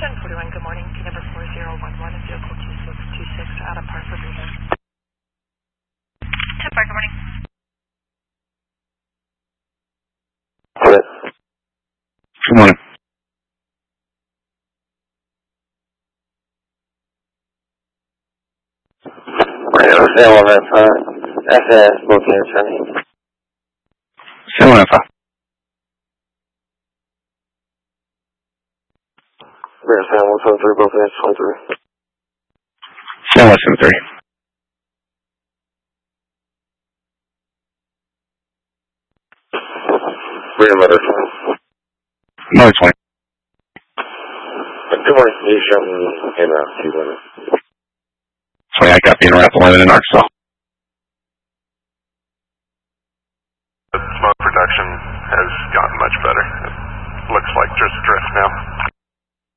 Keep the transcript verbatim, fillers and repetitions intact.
ten forty-one, good morning. P number four zero one one and vehicle two six two six out of Park for Greenland. ten four, good morning. Good. Good morning. Radio seven one five, S S booking training. seven one five. Radio seven one seven three, booking twenty-three. seven one seven three. Radio mother twenty. Mother twenty. Good morning. You shot me in a few minutes. twenty, I got the around eleven in Arkansas. The smoke production has gotten much better. It looks like just drift now.